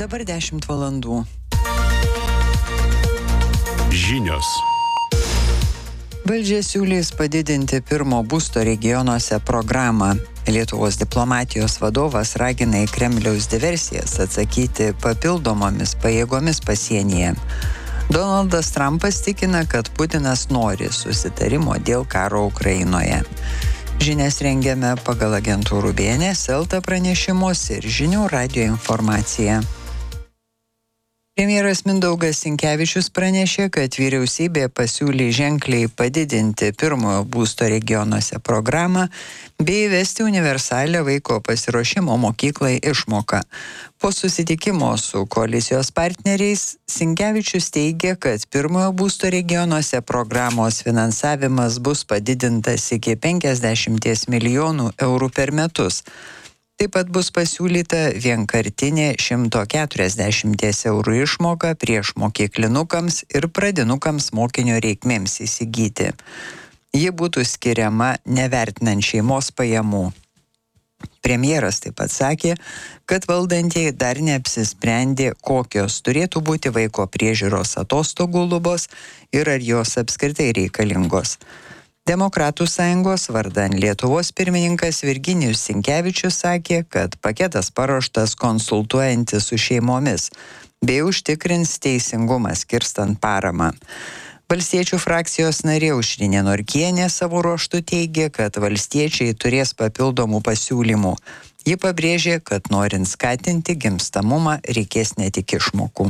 Dabar 10 valandų. Žinios. Valdžia siūlys padidinti pirmo būsto regionuose programą. Lietuvos diplomatijos vadovas ragina į Kremliaus diversijas atsakyti papildomomis pajėgomis pasienyje. Donaldas Trumpas tikina, kad Putinas nori susitarimo dėl karo Ukrainoje. Žinias rengiame pagal agentūrų BNS, Elta pranešimus ir Žinių radijo informaciją. Premjeras Mindaugas Sinkevičius pranešė, kad vyriausybė pasiūlė ženkliai padidinti pirmojo būsto regionuose programą bei įvesti universalią vaiko pasiruošimo mokyklai išmoką. Po susitikimo su koalicijos partneriais Sinkevičius teigė, kad pirmojo būsto regionuose programos finansavimas bus padidintas iki 50 milijonų eurų per metus. Taip pat bus pasiūlyta vienkartinė 140 eurų išmoka priešmokyklinukams ir pradinukams mokinio reikmėms įsigyti. Ji būtų skiriama nevertinant šeimos pajamų. Premjeras taip pat sakė, kad valdantieji dar neapsisprendė, kokios turėtų būti vaiko priežiūros atostogų lubos ir ar jos apskritai reikalingos. Demokratų sąjungos vardan Lietuvos pirmininkas Virginijus Sinkevičius sakė, kad paketas paruoštas konsultuojantis su šeimomis, bei užtikrins teisingumą skirstant paramą. Valstiečių frakcijos narė Aušrinė Norkienė savo ruožtu teigė, kad valstiečiai turės papildomų pasiūlymų. Ji pabrėžė, kad norint skatinti gimstamumą reikės ne tik išmokų.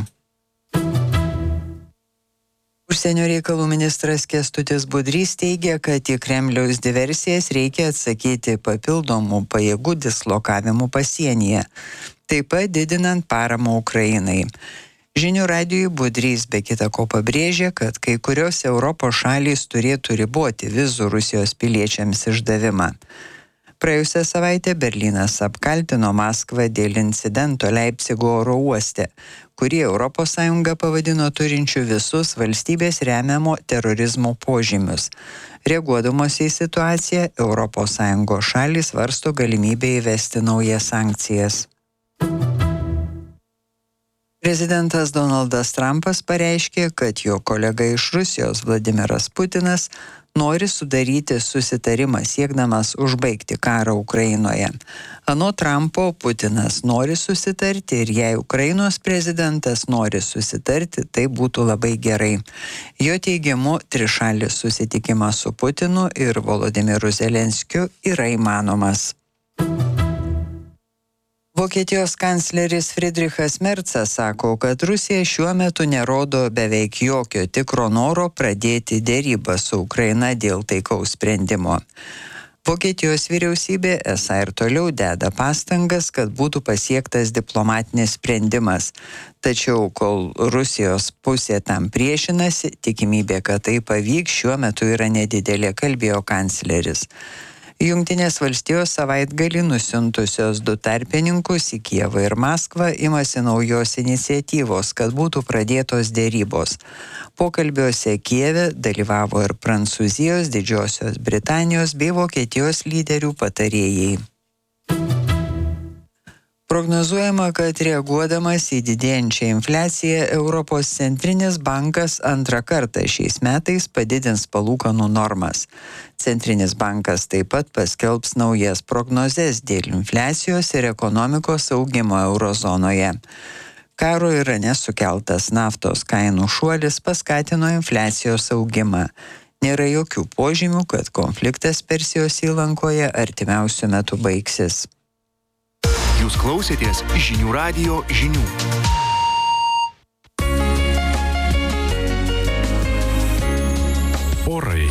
Užsienio reikalų ministras Kęstutis Budrys teigia, kad į Kremliaus diversijas reikia atsakyti papildomų pajėgų dislokavimu pasienyje, taip pat didinant paramą Ukrainai. Žinių radijui Budrys be kita ko pabrėžė, kad kai kurios Europos šalys turėtų riboti vizų Rusijos piliečiams išdavimą. Praėjusią savaitę Berlynas apkaltino Maskvą dėl incidento Leipcigo oro uoste, kurį ES pavadino turinčiu visus valstybės remiamo terorizmo požymius. Reaguodamos į situaciją, ES šalys svarsto galimybę įvesti naujas sankcijas. Prezidentas Donaldas Trumpas pareiškė, kad jo kolega iš Rusijos Vladimiras Putinas nori sudaryti susitarimą siekdamas užbaigti karą Ukrainoje. Anot Trumpo, Putinas nori susitarti ir jei Ukrainos prezidentas nori susitarti, tai būtų labai gerai. Jo teigimu, trišalis susitikimas su Putinu ir Volodimiru Zelenskiu yra įmanomas. Vokietijos kancleris Friedrichas Merzas sako, kad Rusija šiuo metu nerodo beveik jokio tikro noro pradėti derybą su Ukraina dėl taikaus sprendimo. Vokietijos vyriausybė esą ir toliau deda pastangas, kad būtų pasiektas diplomatinis sprendimas. Tačiau, kol Rusijos pusė tam priešinasi, tikimybė, kad tai pavyks, šiuo metu yra nedidelė, kalbėjo kancleris. Jungtinės valstijos savaitgalį nusiuntusios 2 tarpininkus į Kijevą ir Maskvą imasi naujos iniciatyvos, kad būtų pradėtos derybos. Pokalbiuose Kijeve dalyvavo ir Prancūzijos, Didžiosios Britanijos bei Vokietijos lyderių patarėjai. Prognozuojama, kad reaguodamas į didėjančią infliaciją, Europos centrinis bankas antrą kartą šiais metais padidins palūkanų normas. Centrinis bankas taip pat paskelbs naujas prognozes dėl infliacijos ir ekonomikos augimo eurozonoje. Karo Irane sukeltas naftos kainų šuolis paskatino infliacijos augimą. Nėra jokių požymių, kad konfliktas Persijos įlankoje artimiausiu metu baigsis. Jūs klausėtės Žinių radijo žinių. Orai.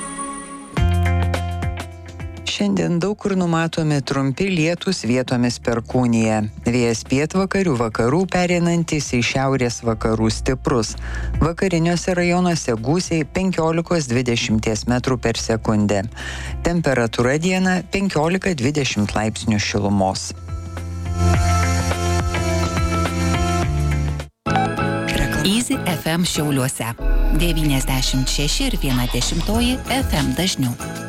Šiandien daug kur numatomi trumpi lietūs, vietomis perkūnija. Vėjas pietvakarių vakarų pereinantis į šiaurės vakarų stiprus. Vakariniuose rajonuose gūsiai 15-20 metrų per sekundę. Temperatūra dieną 15-20 laipsnių šilumos. Easy FM Šiauliuose 96,1 FM dažnių.